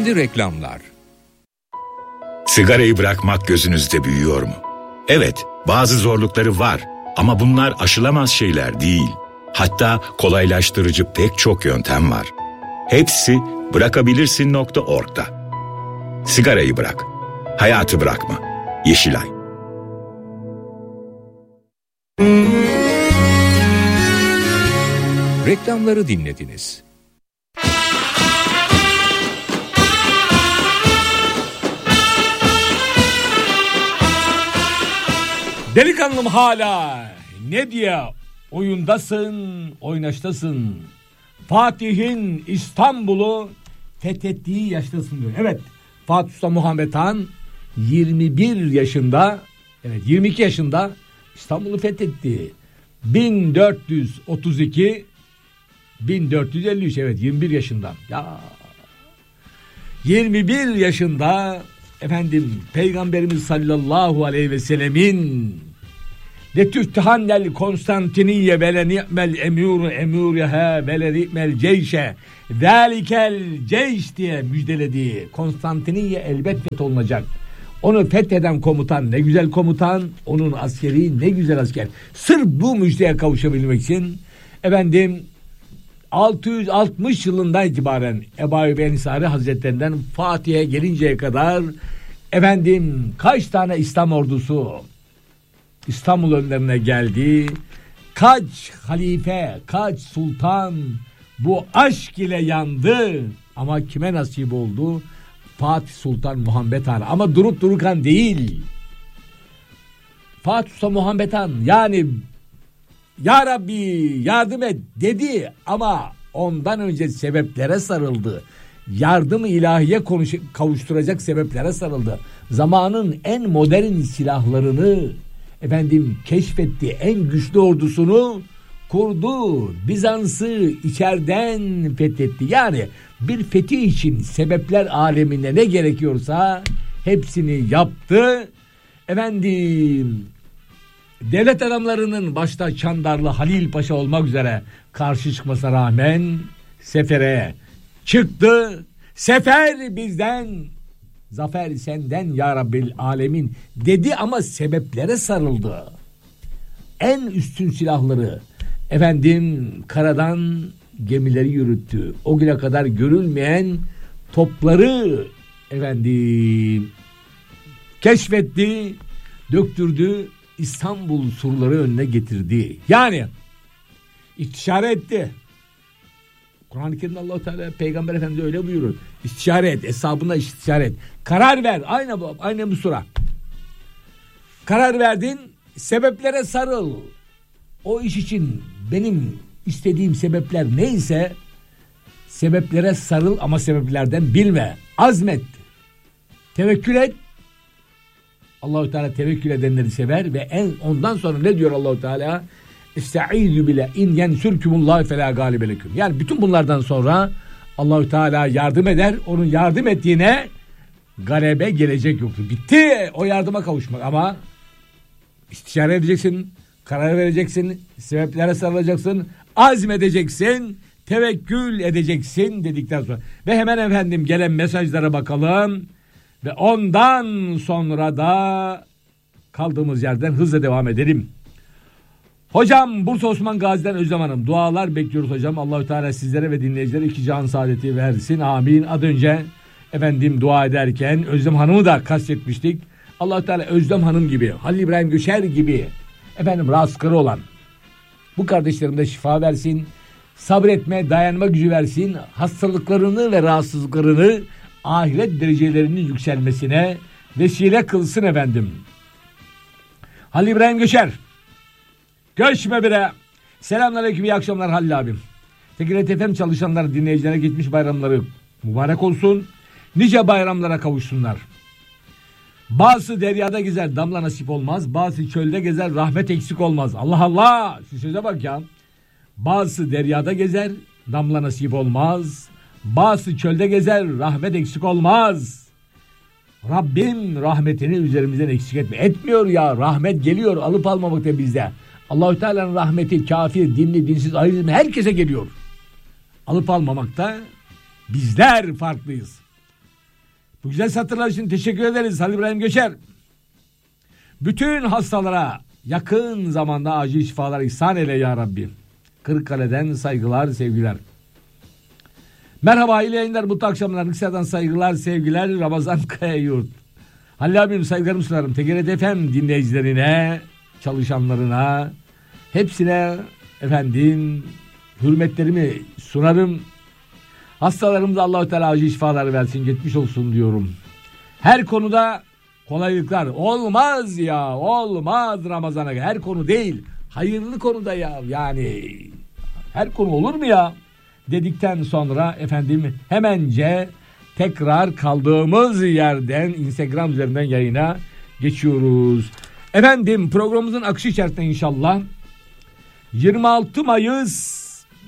Şimdi reklamlar. Sigarayı bırakmak gözünüzde büyüyor mu? Evet, bazı zorlukları var ama bunlar aşılamaz şeyler değil. Hatta kolaylaştırıcı pek çok yöntem var. Hepsi bırakabilirsin.org'da. Sigarayı bırak, hayatı bırakma. Yeşilay. Reklamları dinlediniz. Delikanlım hala ne diye oyundasın, oynaştasın. Fatih'in İstanbul'u fethettiği yaştasın diyor. Evet, Fatih Sultan Muhammed Han 21 yaşında, evet 22 yaşında İstanbul'u fethetti. 1432 1453, evet 21 yaşında. Ya 21 yaşında efendim Peygamberimiz sallallahu aleyhi ve sellemin letüftehannel Konstantiniye ve le ni'mel emûreha ve le ni'mel ceyşe zâlikel ceyş diye müjdelediği Konstantiniye elbet fetholunacak. Onu fetheden komutan ne güzel komutan, onun askeri ne güzel asker. Sırf bu müjdeye kavuşabilmek için efendim 660 yılından itibaren Ebu Eyyub el-Ensari Hazretlerinden Fatih'e gelinceye kadar efendim kaç tane İslam ordusu İstanbul önlerine geldi. Kaç halife, kaç sultan bu aşk ile yandı. Ama kime nasip oldu? Fatih Sultan Muhammed Han. Ama durup dururken değil. Fatih Sultan Muhammed Han yani Ya Rabbi yardım et dedi ama ondan önce sebeplere sarıldı. Yardım-ı ilahiye kavuşturacak sebeplere sarıldı. Zamanın en modern silahlarını efendim keşfetti. En güçlü ordusunu kurdu. Bizans'ı içeriden fethetti. Yani bir fetih için sebepler aleminde ne gerekiyorsa hepsini yaptı. Efendim devlet adamlarının başta Çandarlı Halil Paşa olmak üzere karşı çıkmasına rağmen sefere çıktı. Sefer bizden, zafer senden ya Rabbil alemin dedi ama sebeplere sarıldı. En üstün silahları efendim karadan gemileri yürüttü. O güne kadar görülmeyen topları efendim keşfetti, döktürdü. İstanbul surları önüne getirdi. Yani istişare etti. Kur'an-ı Kerim'de Allah-u Teala Peygamber Efendimiz öyle buyurur. İstişare et, hesabına istişare et. Karar ver. Aynı bu sura. Karar verdin, sebeplere sarıl. O iş için benim istediğim sebepler neyse sebeplere sarıl ama sebeplerden bilme. Azmet. Tevekkül et. Allah-u Teala tevekkül edenleri sever ve ondan sonra ne diyor Allah-u Teala? Estaizu bile in yensurkumullahu fela galibe leküm. Yani bütün bunlardan sonra Allah-u Teala yardım eder. Onun yardım ettiğine galebe gelecek yoktur. Bitti o yardıma kavuşmak ama istişare edeceksin, karar vereceksin, sebeplere sarılacaksın, azmedeceksin, tevekkül edeceksin dedikten sonra. Ve hemen efendim gelen mesajlara bakalım. Ve ondan sonra da kaldığımız yerden hızla devam edelim. Hocam Bursa Osman Gazi'den Özlem Hanım. Dualar bekliyoruz hocam. Allah-u Teala sizlere ve dinleyicilere iki can saadeti versin. Amin. Az önce efendim dua ederken Özlem Hanım'ı da kastetmiştik. Allah-u Teala Özlem Hanım gibi, Halil İbrahim Göçer gibi efendim rahatsızlıkları olan bu kardeşlerime şifa versin. Sabretme, dayanma gücü versin. Hastalıklarını ve rahatsızlıklarını ahiret derecelerinin yükselmesine vesile kılsın efendim. Halil İbrahim Göçer. Göçme bire. Selamünaleyküm, iyi akşamlar Halil abim. Tekrar FM çalışanlar, dinleyicilere gitmiş bayramları mübarek olsun. Nice bayramlara kavuşsunlar. Bazı deryada gezer damla nasip olmaz. Bazı çölde gezer rahmet eksik olmaz. Allah Allah, şu söze bak ya. Bazı deryada gezer damla nasip olmaz. Bazı çölde gezer rahmet eksik olmaz. Rabbim rahmetini üzerimizden eksik etme. Etmiyor ya, rahmet geliyor, alıp almamakta bizde. Allah-u Teala'nın rahmeti kafir, dinli, dinsiz, ayrı herkese geliyor. Alıp almamakta bizler farklıyız. Bu güzel satırlar için teşekkür ederiz Halil İbrahim Göçer. Bütün hastalara yakın zamanda acil şifalar ihsan eyle ya Rabbi. Kırıkkale'den saygılar, sevgiler. Merhaba, iyi yayınlar, mutlu akşamlar. Niksa'dan saygılar, sevgiler. Ramazan Kayayurt. Halil abim, saygılarımı sunarım. TGRT FM dinleyicilerine, çalışanlarına, hepsine efendim hürmetlerimi sunarım. Hastalarımıza Allah-u Teala acil şifalar versin, geçmiş olsun diyorum. Her konuda kolaylıklar. Olmaz ya, olmaz Ramazan'a. Her konu değil, hayırlı konuda ya. Yani her konu olur mu ya? Dedikten sonra efendim hemence tekrar kaldığımız yerden Instagram üzerinden yayına geçiyoruz. Efendim programımızın akışı içerisinde inşallah 26 Mayıs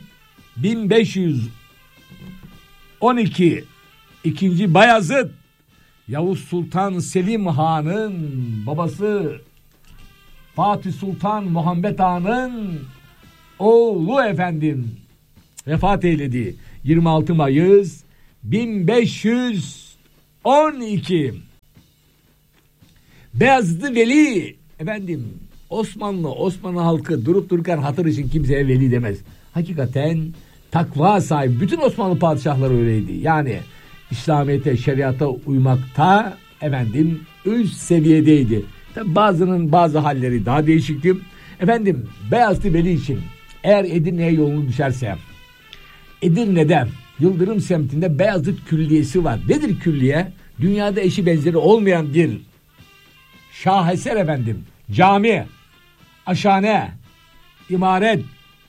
1512 2. Bayezid Yavuz Sultan Selim Han'ın babası Fatih Sultan Muhammed Han'ın oğlu efendim vefat eyledi. 26 Mayıs 1512. Beyazıt Veli efendim Osmanlı halkı durup dururken hatır için kimseye veli demez. Hakikaten takva sahibi. Bütün Osmanlı padişahları öyleydi. Yani İslamiyet'e, şeriata uymakta efendim üst seviyedeydi. Tabi bazı halleri daha değişikti. Efendim Beyazıt Veli için eğer Edirne'ye yolunu düşerse, Edirne'de Yıldırım semtinde Beyazıt Külliyesi var. Nedir külliye? Dünyada eşi benzeri olmayan bir şaheser efendim. Cami, aşhane, imaret,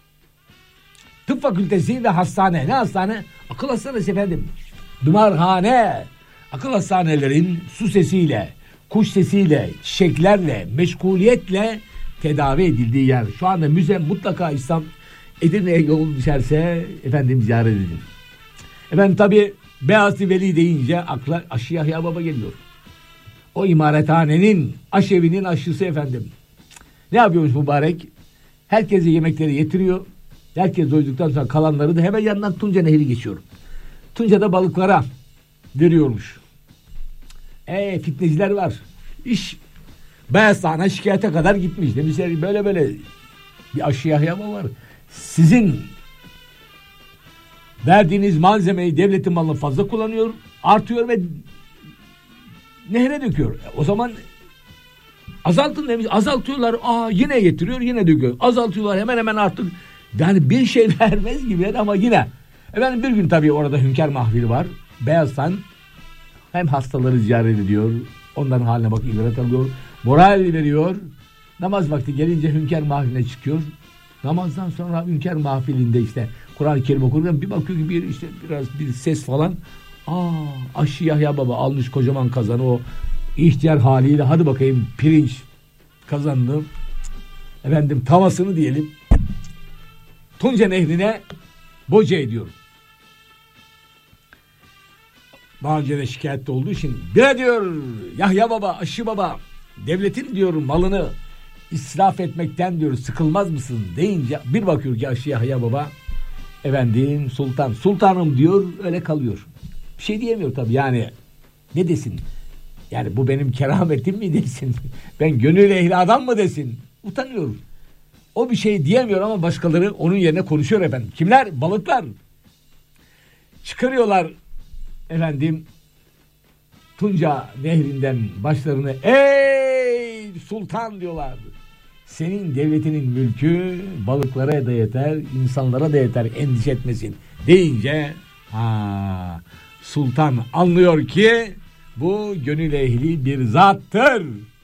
tıp fakültesi ve hastane. Ne hastane? Akıl hastanesi efendim. Dımarhane. Akıl hastanelerin su sesiyle, kuş sesiyle, çiçeklerle, meşguliyetle tedavi edildiği yer. Şu anda müze mutlaka İslam Edirne'ye yol düşerse efendim ziyaret edin. Efendim tabi Beyazıt Veli deyince akla Aşı Yahya Baba geliyor. O imarethanenin, aşevinin aşçısı efendim. Ne yapıyormuş mübarek? Herkese yemekleri getiriyor. Herkes doyduktan sonra kalanları da hemen yanından Tunca Nehri geçiyor. Tunca'da balıklara veriyormuş. Fitneciler var. İş Beyazıt'a şikayete kadar gitmiş. Demişler böyle bir Aşı Yahya Baba var. Sizin verdiğiniz malzemeyi devletin malını fazla kullanıyor, artıyor ve nehre döküyor. O zaman azaltın demiş. Azaltıyorlar. Yine getiriyor, yine döküyor. Azaltıyorlar hemen artık. Yani bir şey vermez gibi ama yine. Efendim bir gün tabii orada hünkâr mahfili var. Beyazıt'tan hem hastaları ziyaret ediyor. Onların haline bak, ibret alıyor. Moral veriyor. Namaz vakti gelince hünkâr mahfiline çıkıyor. Namazdan sonra hünkâr mahfilinde işte Kur'an-ı Kerim okurken bir bakıyor ki biraz bir ses falan. Aşı Yahya Baba almış kocaman kazanı, o ihtiyar haliyle hadi bakayım pirinç kazanını efendim tavasını diyelim Tunca Nehri'ne boca ediyor. Daha önce de şikayette olduğu için bir diyor Yahya Baba, Aşı Baba, devletin diyor malını israf etmekten diyor sıkılmaz mısın deyince bir bakıyor ki Aşı Yahya Baba efendim sultanım diyor, öyle kalıyor. Bir şey diyemiyor tabii, yani ne desin? Yani bu benim kerametim mi desin? Ben gönül ehli adam mı desin? Utanıyor. O bir şey diyemiyor ama başkaları onun yerine konuşuyor efendim. Kimler? Balıklar. Çıkarıyorlar efendim Tunca Nehri'nden başlarını, ey sultan diyorlar. Senin devletinin mülkü balıklara da yeter, insanlara da yeter, endişe etmesin deyince sultan anlıyor ki bu gönül ehli bir zattır.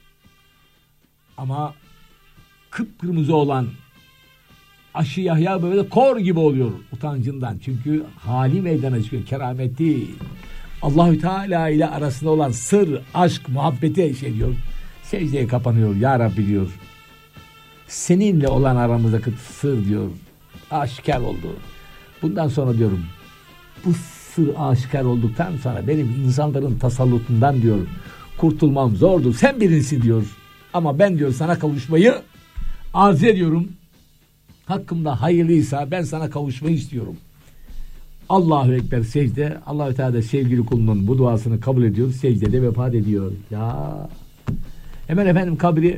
Ama kıpkırmızı olan Aşı Yahya böyle kor gibi oluyor utancından. Çünkü hali meydana çıkıyor, kerameti. Allahü Teala ile arasında olan sır, aşk, muhabbeti ediyor. Secdeye kapanıyor. Ya Rabbi diyor. Seninle olan aramızdaki sır diyor aşikar oldu. Bundan sonra diyorum bu sır aşikar olduktan sonra benim insanların tasallutundan diyor kurtulmam zordur. Sen birisin diyor. Ama ben diyor sana kavuşmayı arzu ediyorum. Hakkımda hayırlıysa ben sana kavuşmayı istiyorum. Allahu Ekber secde. Allah-u Teala sevgili kulunun bu duasını kabul ediyor. Secdede vefat ediyor. Ya hemen efendim kabri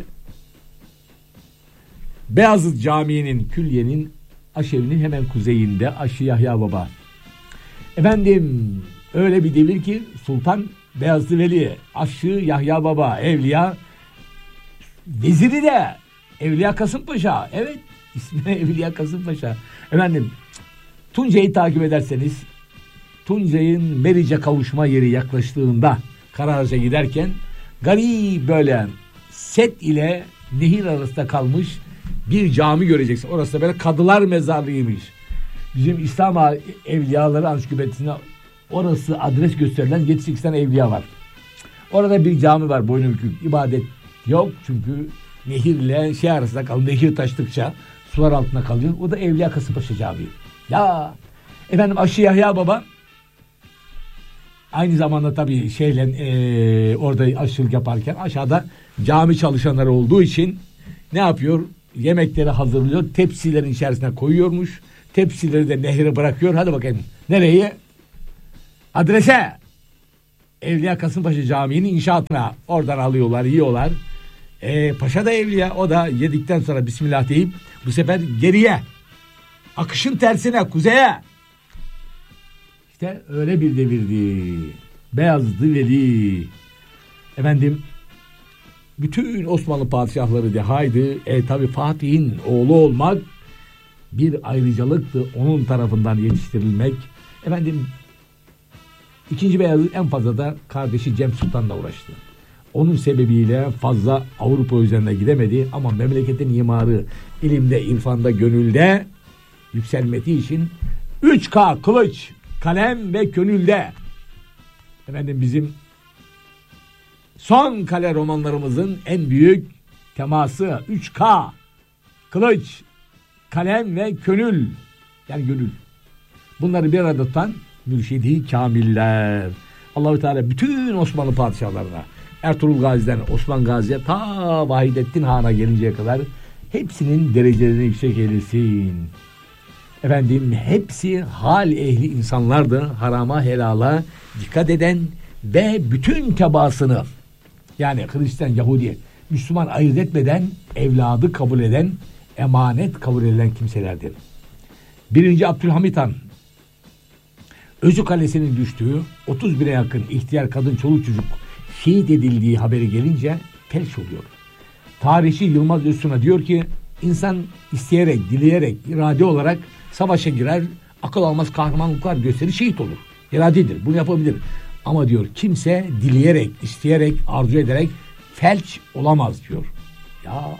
Beyazıt Camii'nin, külliyenin, aşevinin hemen kuzeyinde Aşı Yahya Baba. Efendim öyle bir devir ki Sultan Beyazıt Veli, Aşı Yahya Baba, Evliya, veziri de Evliya Kasımpaşa. Evet, ismi Evliya Kasımpaşa. Efendim Tuncay'ı takip ederseniz, Tuncay'ın Meriç'e kavuşma yeri yaklaştığında Karaağaç'a giderken garip böyle set ile nehir arasında kalmış bir cami göreceksin. Orası da böyle kadılar mezarlığıymış. Bizim İslam evliyaları ansiklopedisine orası adres gösterilen 7-8 tane evliya var. Orada bir cami var, boynu bükük. İbadet yok çünkü nehirle arasında kalıyor. Nehir taştıkça sular altında kalıyor. O da Evliya Kasımpaşa Camii. Ya efendim Aşı Yahya Baba aynı zamanda tabii orada aşçılık yaparken aşağıda cami çalışanları olduğu için ne yapıyor? Yemekleri hazırlıyor. Tepsilerin içerisine koyuyormuş. Tepsileri de nehre bırakıyor. Hadi bakayım. Nereye? Adrese. Evliya Kasımpaşa Camii'nin inşaatına. Oradan alıyorlar, yiyorlar. Paşa da evliya. O da yedikten sonra Bismillah deyip bu sefer geriye. Akışın tersine, kuzeye. İşte öyle bir devirdi. Beyazıt Veli. Efendim bütün Osmanlı padişahları dehaydı. Tabi Fatih'in oğlu olmak bir ayrıcalıktı. Onun tarafından yetiştirilmek. Efendim 2. Beyazıt en fazla da kardeşi Cem Sultan'la uğraştı. Onun sebebiyle fazla Avrupa üzerine gidemedi ama memleketin imarı ilimde, irfanda, gönülde yükselmesi için 3K kılıç, kalem ve gönülde. Efendim bizim son kale romanlarımızın en büyük teması 3K kılıç, kalem ve gönül. Yani gönül. Bunları bir arada tutan mürşidi kamiller. Allah-u Teala bütün Osmanlı padişahlarına, Ertuğrul Gazi'den Osman Gazi'ye ta Vahidettin Han'a gelinceye kadar hepsinin derecelerini yüksek eylesin. Efendim hepsi hal ehli insanlardı. Harama helala dikkat eden ve bütün tebaasını, yani Hristiyan, Yahudi, Müslüman ayırt etmeden evladı kabul eden, emanet kabul edilen kimselerdir. 1. Abdülhamit Han Özü Kalesi'nin düştüğü 30 bine yakın ihtiyar kadın, çoluk çocuk şehit edildiği haberi gelince felç oluyor. Tarihçi Yılmaz Öztürk'e diyor ki insan isteyerek, dileyerek, irade olarak savaşa girer, akıl almaz kahramanlıklar gösterir, şehit olur. İradedir, bunu yapabilir. Ama diyor kimse dileyerek, isteyerek, arzu ederek felç olamaz diyor. Ya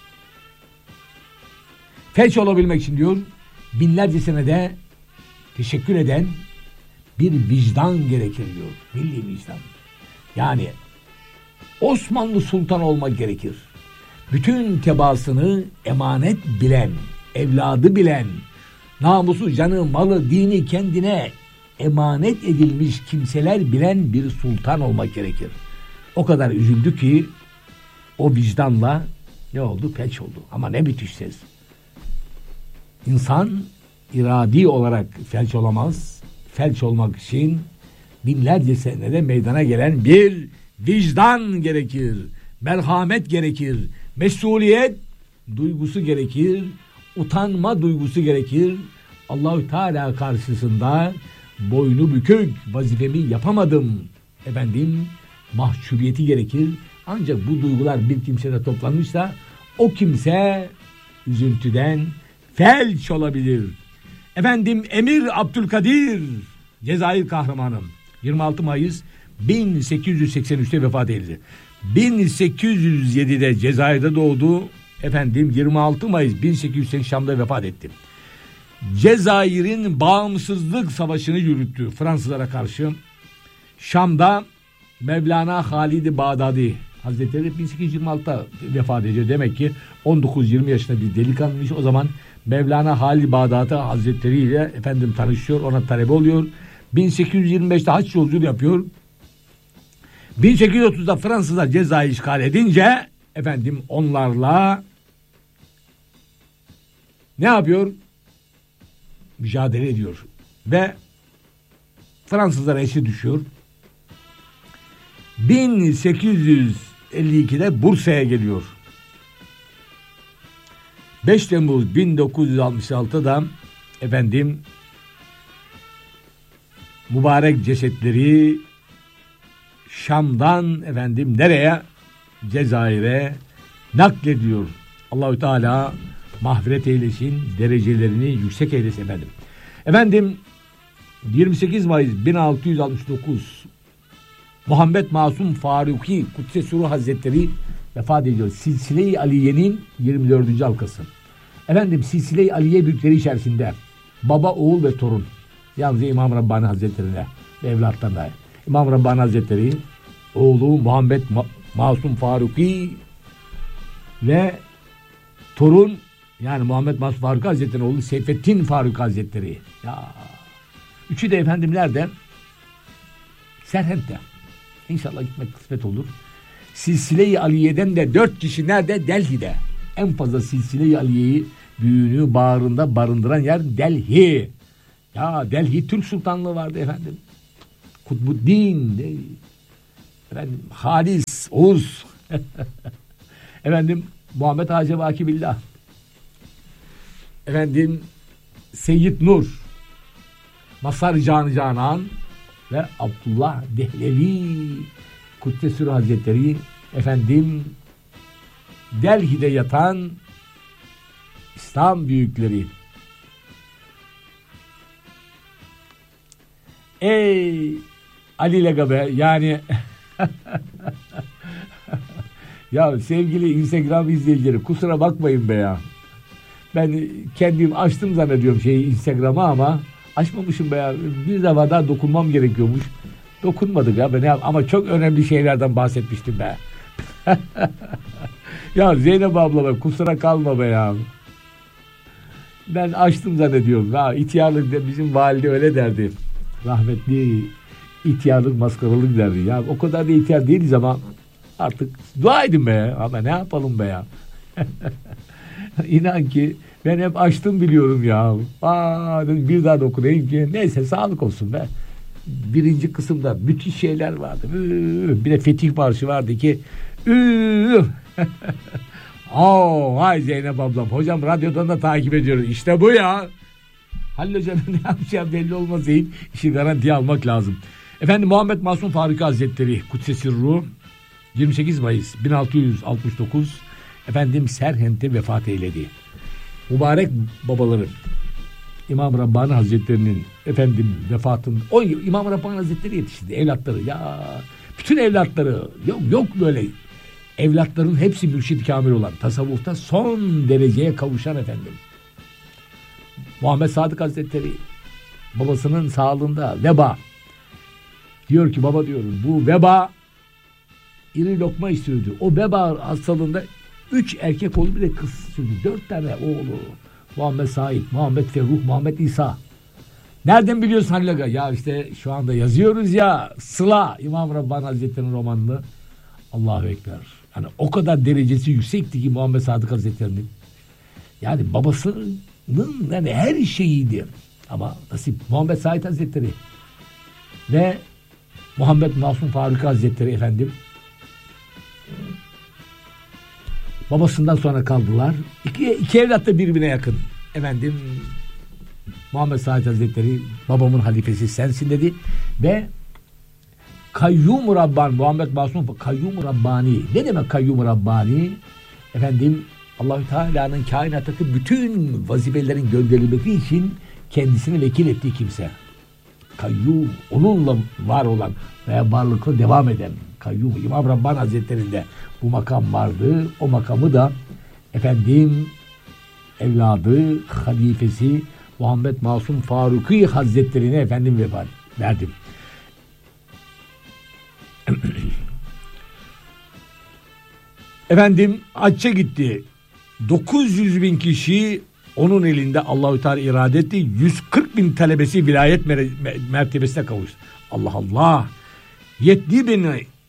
felç olabilmek için diyor binlerce senede teşekkür eden bir vicdan gerekir diyor. Milli vicdan. Yani Osmanlı Sultan olmak gerekir. Bütün tebaasını emanet bilen, evladı bilen, namusu, canı, malı, dini kendine emanet edilmiş kimseler bilen bir sultan olmak gerekir. O kadar üzüldü ki o vicdanla ne oldu? Felç oldu. Ama ne müthiş ses. İnsan iradi olarak felç olamaz. Felç olmak için binlerce senede meydana gelen bir vicdan gerekir. Merhamet gerekir. Mesuliyet duygusu gerekir. Utanma duygusu gerekir. Allah-u Teala karşısında boynu bükük, vazifemi yapamadım efendim mahcubiyeti gerekir. Ancak bu duygular bir kimsede toplanmışsa o kimse üzüntüden felç olabilir. Efendim Emir Abdülkadir Cezayir kahramanı 26 Mayıs 1883'te vefat edildi. 1807'de Cezayir'de doğdu. Efendim 26 Mayıs 1880 Şam'da vefat etti. Cezayir'in bağımsızlık savaşını yürüttü Fransızlara karşı. Şam'da Mevlana Halid-i Bağdadi Hazretleri 1826'da vefat ediyor. Demek ki 19-20 yaşında bir delikanlıymış. O zaman Mevlana Halid-i Bağdadi Hazretleri ile efendim tanışıyor. Ona talebe oluyor. 1825'te haç yolculuğu yapıyor. 1830'da Fransızlar Cezayir'i işgal edince efendim onlarla ne yapıyor? Mücadele ediyor. Ve Fransızlara eşi düşüyor. 1852'de Bursa'ya geliyor. 5 Temmuz 1966'da efendim mübarek cesetleri Şam'dan efendim nereye? Cezayir'e naklediyor. Allahü Teala mağfiret eylesin, derecelerini yüksek eylesin efendim. Efendim 28 Mayıs 1669 Muhammed Masum Faruki Kuddise Ruhu Hazretleri vefat ediyor. Silsile-i Aliye'nin 24. halkası. Efendim Silsile-i Aliye büyükleri içerisinde baba, oğul ve torun. Yalnız İmam Rabbani Hazretleri'ne ve evlatlarına. İmam Rabbani Hazretleri oğlu Muhammed Masum Faruki ve torun yani Muhammed Masum Faruki Hazretleri'nin oğlu Seyfettin Faruki Hazretleri. Ya üçü de efendim nerede? Serhent'te. İnşallah gitmek kısmet olur. Silsile-i Aliye'den de 4 kişi nerede? Delhi'de. En fazla Silsile-i Aliye'yi büyüğünü bağrında barındıran yer Delhi. Ya Delhi Türk Sultanlığı vardı efendim. Kutbuddin, efendim Halis, Oğuz, efendim Muhammed Hacı Vakibillah, efendim Seyyid Nur, Mazhar-ı Can-ı Canan ve Abdullah Dehlevi Kuddesür Hazretleri efendim Delhi'de yatan İslam büyükleri. Ey Ali Legabe yani ya sevgili Instagram izleyicileri kusura bakmayın be ya. Ben kendim açtım zannediyorum Instagram'a ama açmamışım be ya. Bir defa daha dokunmam gerekiyormuş. Dokunmadık ya ben ama çok önemli şeylerden bahsetmiştim be. Ya Zeynep abla kusura kalma be ya. Ben açtım zannediyorum. Ha, ihtiyarlık bizim valide öyle derdi. Rahmetli ihtiyarlık maskaralık derdi. Ya o kadar da ihtiyar değiliz ama artık dua edin be ya. Ama ne yapalım be ya. İnan ki ben hep açtım biliyorum ya. Bir daha dokunayım ki. Neyse sağlık olsun be. Birinci kısımda müthiş şeyler vardı. Bir de Fetih Marşı vardı ki hay Zeynep ablam. Hocam radyodan da takip ediyoruz. İşte bu ya. Halil Hoca'nın ne yapacağı belli olmaz değil. İşi garantiye almak lazım. Efendim Muhammed Masum Faruki Hazretleri Kuddise Ruhu 28 Mayıs 1669 efendim Serhent'te vefat eyledi. Mübarek babaları İmam Rabbani Hazretleri'nin efendim vefatının o İmam Rabbani Hazretleri yetişti evlatları ya bütün evlatları yok böyle evlatların hepsi mürşid kamil olan tasavvufta son dereceye kavuşan efendim. Muhammed Sadık Hazretleri babasının sağlığında veba diyor ki baba diyor bu veba iri lokma istiyordu. O veba hastalığında 3 erkek oğlu bir de kız sürdü. 4 tane oğlu. Muhammed Said, Muhammed Ferruh, Muhammed İsa. Nereden biliyorsun Halil Aga? Ya işte şu anda yazıyoruz ya Sıla İmam Rabbani Hazretleri'nin romanını. Allahu Ekber. Yani o kadar derecesi yüksekti ki Muhammed Sadık Hazretleri'nin. Yani babasının yani her şeyiydi. Ama nasip Muhammed Said Hazretleri ve Muhammed Masum Faruki Hazretleri efendim babasından sonra kaldılar. İki evlat da birbirine yakın. Efendim Muhammed Said Hazretleri babamın halifesi sensin dedi ve Kayyum Rabbani Muhammed Masum Kayyum Rabbani. Ne demek Kayyum Rabbani? Efendim Allahü Teala'nın kainattaki bütün vazifelerin gönderilmesi için kendisini vekil ettiği kimse. Kayyum, onunla var olan veya varlıkla devam eden Kayyum. İmam Rabbani Hazretleri'nde bu makam vardı. O makamı da efendim evladı, halifesi Muhammed Masum Faruki Hazretleri'ne efendim vefat verdim. Efendim hacca gitti. 900 bin kişi onun elinde Allahü Teala irade etti. 140 bin talebesi vilayet mertebesine kavuştu. Allah Allah. 7 bin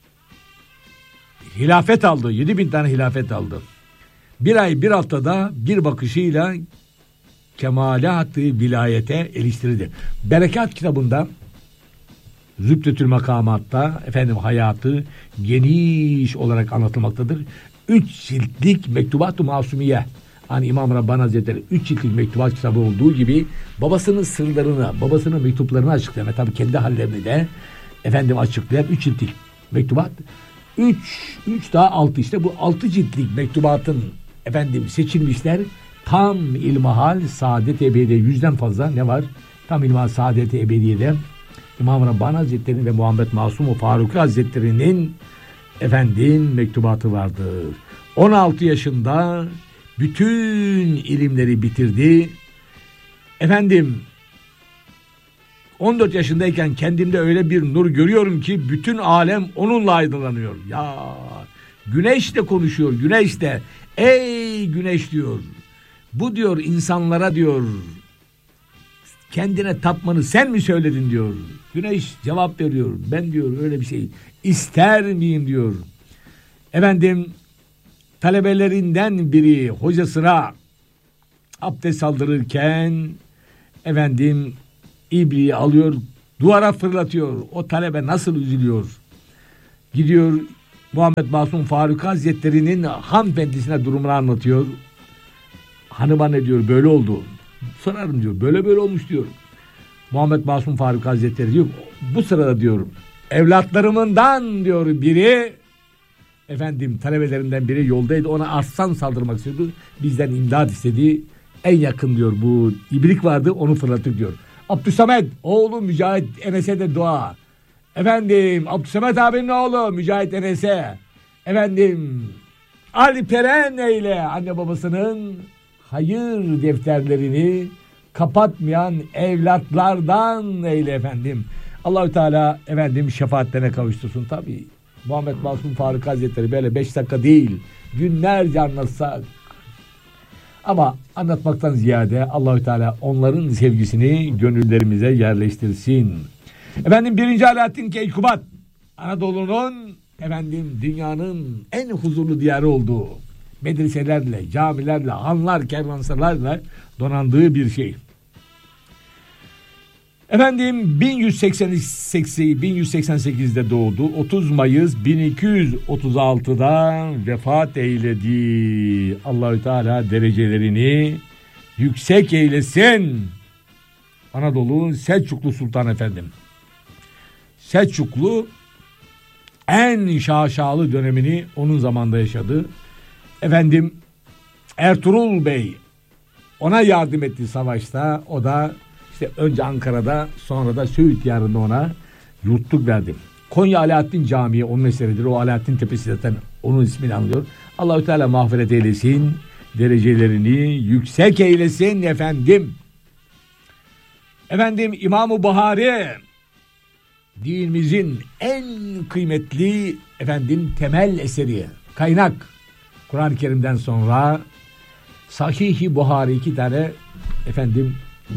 hilafet aldı. 7 bin tane hilafet aldı. Bir ay bir haftada bir bakışıyla kemalat-ı vilayete eriştirildi. Berekat kitabında Zübdetül Makamatta efendim hayatı geniş olarak anlatılmaktadır. 3 ciltlik Mektubat-ı Masumiye. Hani İmam Rabbani Hazretleri 3 ciltlik mektubat kitabı olduğu gibi babasının sırlarını, babasının mektuplarını açıklayan, tabii kendi hallerini de efendim açıklayan 3 ciltlik mektubat. 3 daha 6, işte bu 6 ciltlik mektubatın efendim seçilmişler. Tam İlmihal Saadet-i Ebediye, 100'den fazla ne var? Tam İlmihal Saadet-i Ebediye'de İmam Rabbani Hazretleri'nin ve Muhammed Masum Faruki Hazretleri'nin efendim mektubatı vardır. 16 yaşında bütün ilimleri bitirdi. Efendim 14 yaşındayken kendimde öyle bir nur görüyorum ki bütün alem onunla aydınlanıyor. Ya güneş de konuşuyor, güneş de ey güneş diyor. Bu diyor insanlara diyor kendine tapmanı sen mi söyledin diyor. Güneş cevap veriyor. Ben diyor öyle bir şey ister miyim diyor. Efendim talebelerinden biri hocasına abdest aldırırken efendim ibriği alıyor, duvara fırlatıyor. O talebe nasıl üzülüyor? Gidiyor Muhammed Masum Faruki Hazretleri'nin hanımefendisine durumunu anlatıyor. Hanıma ne diyor? Böyle oldu. Sorarım diyor. Böyle olmuş diyor. Muhammed Masum Faruki Hazretleri diyor. Bu sırada diyor evlatlarımından diyor biri efendim talebelerinden biri yoldaydı. Ona aslan saldırmak istiyordu. Bizden imdad istedi. En yakın diyor bu ibrik vardı. Onu fırlattık diyor. Abdüsamet oğlu Mücahit Enes'e de dua. Efendim Abdüsamet abinin oğlu Mücahit Enes'e. Efendim Alperen eyle anne babasının hayır defterlerini kapatmayan evlatlardan eyle efendim. Allahü Teala efendim şefaatlerine kavuştursun. Tabii Muhammed Masum Faruki Hazretleri böyle 5 dakika değil günlerce anlatsak. Ama anlatmaktan ziyade Allahü Teala onların sevgisini gönüllerimize yerleştirsin. Efendim 1. Alaaddin Keykubat Anadolu'nun efendim dünyanın en huzurlu diyarı olduğu, medreselerle, camilerle, hanlar, kervansalarla donandığı bir şey. Efendim 1188'de doğdu. 30 Mayıs 1236'da vefat eyledi. Allahü Teala derecelerini yüksek eylesin. Anadolu Selçuklu Sultan efendim. Selçuklu en şaşalı dönemini onun zamanında yaşadı. Efendim Ertuğrul Bey ona yardım etti savaşta. O da işte önce Ankara'da sonra da Söğüt diyarında ona yurtluk verdi. Konya Alaaddin Camii onun eseridir. O Alaaddin Tepesi zaten onun ismini anlıyor. Allahü Teala mağfiret eylesin. Derecelerini yüksek eylesin efendim. Efendim İmam-ı Buhari dinimizin en kıymetli efendim temel eseri, kaynak. Kur'an-ı Kerim'den sonra Sahih-i Buhari 2 tane efendim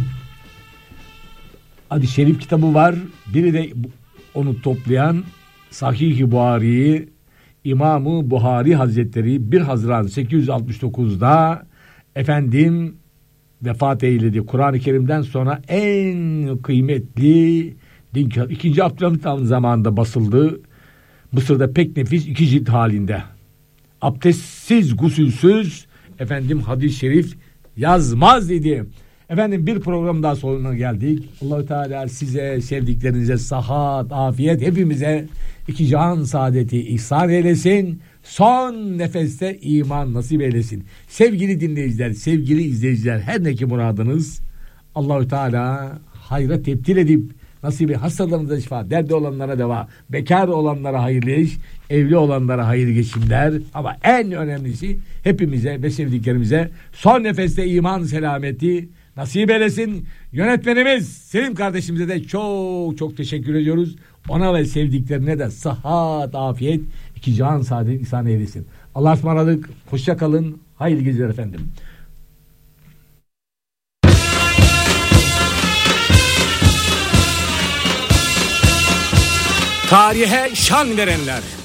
hadis-i şerif kitabı var. Biri de onu toplayan Sahih-i Buhari'yi İmam-ı Buhari Hazretleri 1 Haziran 869'da efendim vefat eyledi. Kur'an-ı Kerim'den sonra en kıymetli din kitabı. 2. Abdülhamit Han zamanında basıldı. Mısır'da pek nefis 2 cilt halinde. Abdestsiz, gusülsüz efendim hadis-i şerif yazmaz dedi. Efendim bir program daha sonuna geldik. Allah-u Teala size, sevdiklerinize sıhhat, afiyet, hepimize 2 cihan saadeti ihsan eylesin. Son nefeste iman nasip eylesin. Sevgili dinleyiciler, sevgili izleyiciler, her ne ki muradınız Allah-u Teala hayra tebdil edip nasibi hastalarınıza şifa, derdi olanlara deva, bekar olanlara hayırlı iş, evli olanlara hayırlı geçimler, ama en önemlisi hepimize ve sevdiklerimize son nefeste iman selameti nasip eylesin. Yönetmenimiz Selim kardeşimize de çok teşekkür ediyoruz. Ona ve sevdiklerine de sıhhat, afiyet, 2 cihan saadet ihsan eylesin. Allah'a ısmarladık. Hoşça kalın. Hayırlı geceler efendim. Tarihe şan verenler,